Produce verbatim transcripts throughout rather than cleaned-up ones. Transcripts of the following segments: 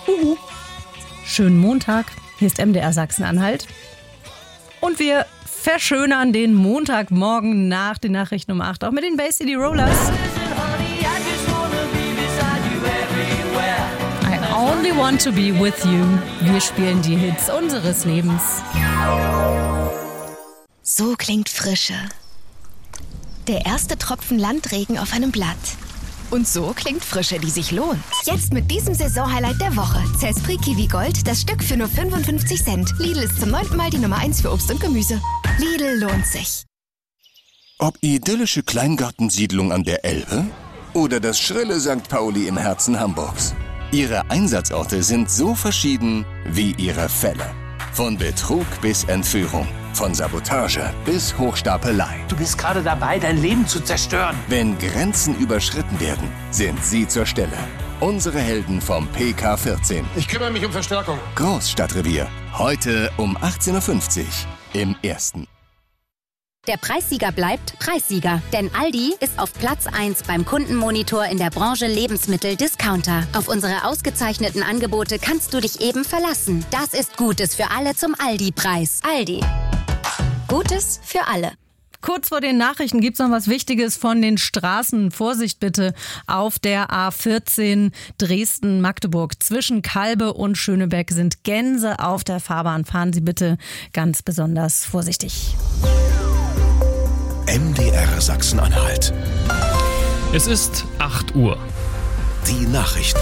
Uhu. Schönen Montag, hier ist M D R Sachsen-Anhalt. Und wir verschönern den Montagmorgen nach den Nachrichten um acht, auch mit den Bay City Rollers. I only want to be with you. Wir spielen die Hits unseres Lebens. So klingt Frische. Der erste Tropfen Landregen auf einem Blatt. Und so klingt Frische, die sich lohnt. Jetzt mit diesem Saisonhighlight der Woche. Zespri Kiwi Gold, das Stück für nur fünfundfünfzig Cent. Lidl ist zum neunten Mal die Nummer eins für Obst und Gemüse. Lidl lohnt sich. Ob idyllische Kleingartensiedlung an der Elbe oder das schrille Sankt Pauli im Herzen Hamburgs. Ihre Einsatzorte sind so verschieden wie ihre Fälle. Von Betrug bis Entführung. Von Sabotage bis Hochstapelei. Du bist gerade dabei, dein Leben zu zerstören. Wenn Grenzen überschritten werden, sind sie zur Stelle. Unsere Helden vom P K vierzehn. Ich kümmere mich um Verstärkung. Großstadtrevier. Heute um achtzehn Uhr fünfzig im Ersten. Der Preissieger bleibt Preissieger, denn Aldi ist auf Platz eins beim Kundenmonitor in der Branche Lebensmittel-Discounter. Auf unsere ausgezeichneten Angebote kannst du dich eben verlassen. Das ist Gutes für alle zum Aldi-Preis. Aldi. Gutes für alle. Kurz vor den Nachrichten gibt's noch was Wichtiges von den Straßen. Vorsicht bitte auf der A vierzehn Dresden-Magdeburg. Zwischen Kalbe und Schönebeck sind Gänse auf der Fahrbahn. Fahren Sie bitte ganz besonders vorsichtig. M D R Sachsen-Anhalt. Es ist acht Uhr. Die Nachrichten.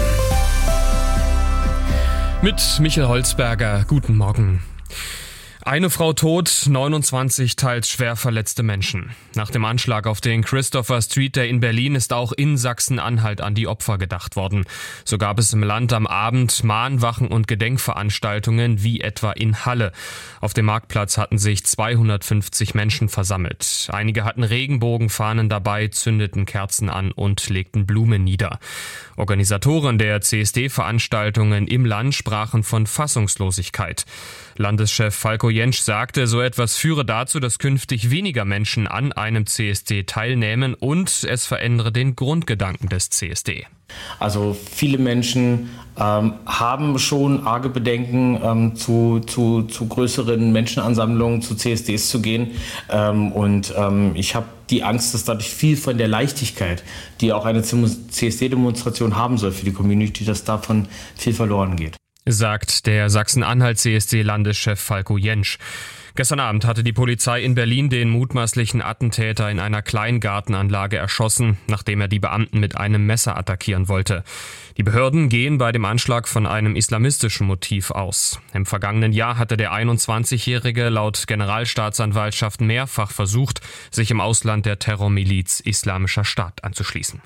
Mit Michael Holzberger. Guten Morgen. Eine Frau tot, neunundzwanzig teils schwer verletzte Menschen. Nach dem Anschlag auf den Christopher Street Day in Berlin ist auch in Sachsen-Anhalt an die Opfer gedacht worden. So gab es im Land am Abend Mahnwachen und Gedenkveranstaltungen, wie etwa in Halle. Auf dem Marktplatz hatten sich zweihundertfünfzig Menschen versammelt. Einige hatten Regenbogenfahnen dabei, zündeten Kerzen an und legten Blumen nieder. Organisatoren der C S D-Veranstaltungen im Land sprachen von Fassungslosigkeit. Landeschef Falko Jentsch sagte, so etwas führe dazu, dass künftig weniger Menschen an einem C S D teilnehmen und es verändere den Grundgedanken des C S D. Also viele Menschen ähm, haben schon arge Bedenken, ähm, zu, zu, zu größeren Menschenansammlungen, zu C S Ds zu gehen. Ähm, und ähm, ich habe die Angst, dass dadurch viel von der Leichtigkeit, die auch eine C S D-Demonstration haben soll für die Community, dass davon viel verloren geht. Sagt der Sachsen-Anhalt-C S D-Landeschef Falko Jentsch. Gestern Abend hatte die Polizei in Berlin den mutmaßlichen Attentäter in einer Kleingartenanlage erschossen, nachdem er die Beamten mit einem Messer attackieren wollte. Die Behörden gehen bei dem Anschlag von einem islamistischen Motiv aus. Im vergangenen Jahr hatte der einundzwanzigjährige laut Generalstaatsanwaltschaft mehrfach versucht, sich im Ausland der Terrormiliz Islamischer Staat anzuschließen.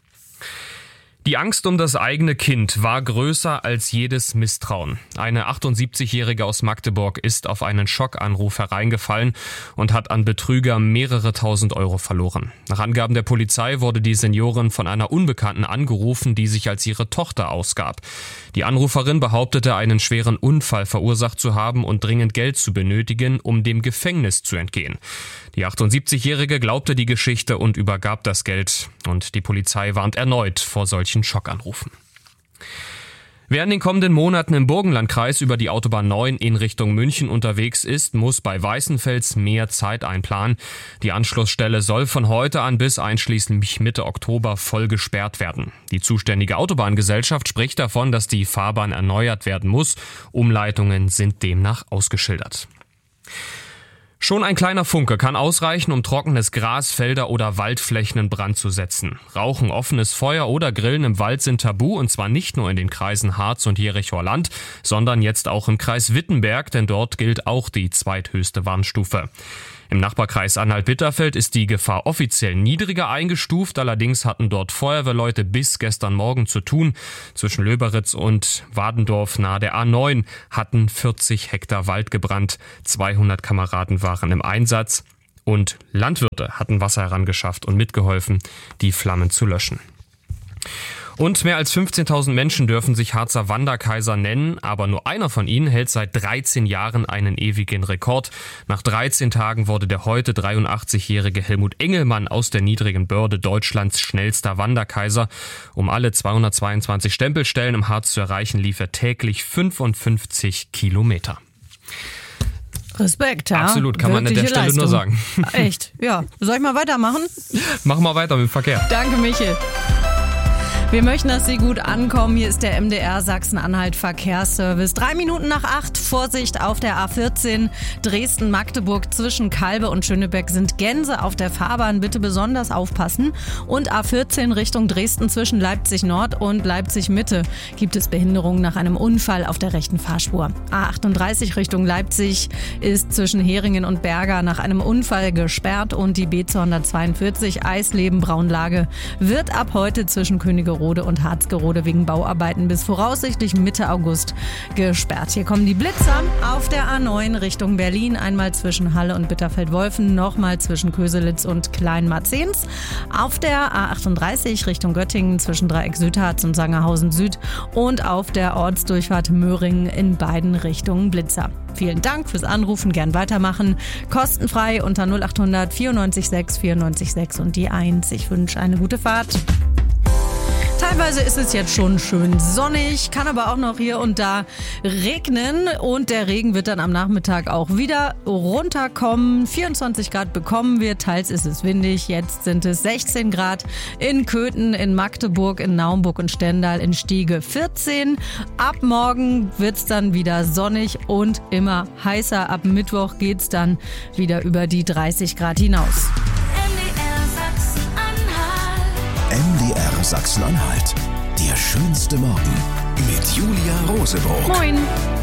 Die Angst um das eigene Kind war größer als jedes Misstrauen. Eine achtundsiebzigjährige aus Magdeburg ist auf einen Schockanruf hereingefallen und hat an Betrüger mehrere tausend Euro verloren. Nach Angaben der Polizei wurde die Seniorin von einer Unbekannten angerufen, die sich als ihre Tochter ausgab. Die Anruferin behauptete, einen schweren Unfall verursacht zu haben und dringend Geld zu benötigen, um dem Gefängnis zu entgehen. Die achtundsiebzigjährige glaubte die Geschichte und übergab das Geld. Und die Polizei warnt erneut vor solchen Schockanrufen. Wer in den kommenden Monaten im Burgenlandkreis über die Autobahn neun in Richtung München unterwegs ist, muss bei Weißenfels mehr Zeit einplanen. Die Anschlussstelle soll von heute an bis einschließlich Mitte Oktober voll gesperrt werden. Die zuständige Autobahngesellschaft spricht davon, dass die Fahrbahn erneuert werden muss. Umleitungen sind demnach ausgeschildert. Schon ein kleiner Funke kann ausreichen, um trockenes Gras, Felder oder Waldflächen in Brand zu setzen. Rauchen, offenes Feuer oder Grillen im Wald sind tabu, und zwar nicht nur in den Kreisen Harz und Jerichower Land, sondern jetzt auch im Kreis Wittenberg, denn dort gilt auch die zweithöchste Warnstufe. Im Nachbarkreis Anhalt-Bitterfeld ist die Gefahr offiziell niedriger eingestuft, allerdings hatten dort Feuerwehrleute bis gestern Morgen zu tun. Zwischen Löberitz und Wadendorf nahe der A neun hatten vierzig Hektar Wald gebrannt, zweihundert Kameraden waren im Einsatz und Landwirte hatten Wasser herangeschafft und mitgeholfen, die Flammen zu löschen. Und mehr als fünfzehntausend Menschen dürfen sich Harzer Wanderkaiser nennen, aber nur einer von ihnen hält seit dreizehn Jahren einen ewigen Rekord. Nach dreizehn Tagen wurde der heute dreiundachtzigjährige Helmut Engelmann aus der niedrigen Börde Deutschlands schnellster Wanderkaiser. Um alle zweihundertzweiundzwanzig Stempelstellen im Harz zu erreichen, lief er täglich fünfundfünfzig Kilometer. Respekt, ja. Absolut, kann Wirkliche man an der Stelle Leistung. nur sagen. Echt, ja. Soll ich mal weitermachen? Machen wir weiter mit dem Verkehr. Danke, Michel. Wir möchten, dass Sie gut ankommen. Hier ist der M D R Sachsen-Anhalt Verkehrsservice. Drei Minuten nach acht. Vorsicht auf der A vierzehn. Dresden-Magdeburg zwischen Kalbe und Schönebeck sind Gänse auf der Fahrbahn. Bitte besonders aufpassen. Und A vierzehn Richtung Dresden zwischen Leipzig Nord und Leipzig Mitte gibt es Behinderungen nach einem Unfall auf der rechten Fahrspur. A achtunddreißig Richtung Leipzig ist zwischen Heringen und Berger nach einem Unfall gesperrt und die B zweihundertzweiundvierzig Eisleben-Braunlage wird ab heute zwischen Königerode und Harzgerode wegen Bauarbeiten bis voraussichtlich Mitte August gesperrt. Hier kommen die Blitzer auf der A neun Richtung Berlin, einmal zwischen Halle und Bitterfeld-Wolfen, nochmal zwischen Köselitz und Kleinmarzens. Auf der A achtunddreißig Richtung Göttingen zwischen Dreieck Südharz und Sangerhausen Süd und auf der Ortsdurchfahrt Möhringen in beiden Richtungen Blitzer. Vielen Dank fürs Anrufen, gern weitermachen. Kostenfrei unter null achthundert vierundneunzig sechs vierundneunzig sechs und die eins. Ich wünsche eine gute Fahrt. Teilweise ist es jetzt schon schön sonnig, kann aber auch noch hier und da regnen und der Regen wird dann am Nachmittag auch wieder runterkommen. vierundzwanzig Grad bekommen wir, teils ist es windig, jetzt sind es sechzehn Grad in Köthen, in Magdeburg, in Naumburg und Stendal, in Stiege vierzehn. Ab morgen wird's dann wieder sonnig und immer heißer. Ab Mittwoch geht's dann wieder über die dreißig Grad hinaus. M D R Sachsen-Anhalt. Der schönste Morgen mit Julia Rosebrock. Moin.